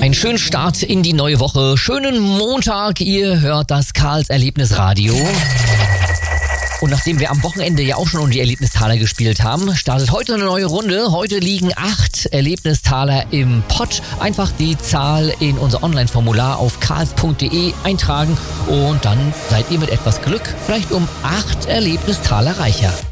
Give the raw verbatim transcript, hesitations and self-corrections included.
Einen schönen Start in die neue Woche. Schönen Montag. Ihr hört das Karls Erlebnisradio. Und nachdem wir am Wochenende ja auch schon um die Erlebnistaler gespielt haben, startet heute eine neue Runde. Heute liegen acht Erlebnistaler im Pott. Einfach die Zahl in unser Online-Formular auf karls punkt de eintragen und dann seid ihr mit etwas Glück vielleicht um acht Erlebnistaler reicher.